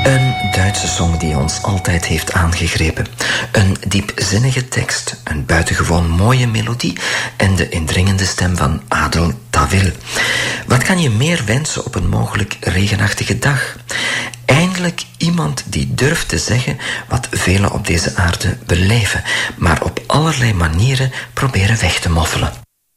Een Duitse song die ons altijd heeft aangegrepen. Een diepzinnige tekst, een buitengewoon mooie melodie en de indringende stem van Adel Tawil. Wat kan je meer wensen op een mogelijk regenachtige dag? Eindelijk iemand die durft te zeggen wat velen op deze aarde beleven, maar op allerlei manieren proberen weg te moffelen.